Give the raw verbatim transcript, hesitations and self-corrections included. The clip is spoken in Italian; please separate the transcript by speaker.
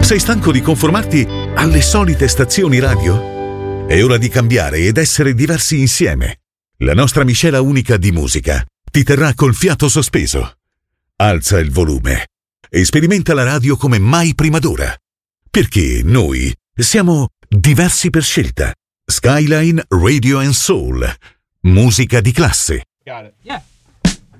Speaker 1: Sei stanco di conformarti alle solite stazioni radio? È ora di cambiare ed essere diversi insieme. La nostra miscela unica di musica ti terrà col fiato sospeso. Alza il volume e sperimenta la radio come mai prima d'ora. Perché noi siamo diversi per scelta. Skyline Radio and Soul. Musica di classe.
Speaker 2: Got it. Yeah.